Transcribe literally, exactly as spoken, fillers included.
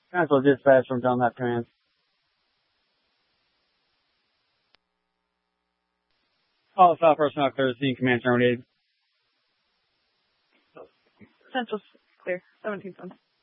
Central dispatch from Belknap Command. All South personnel clear to scene. Command terminated. Central's clear. seventeenth one.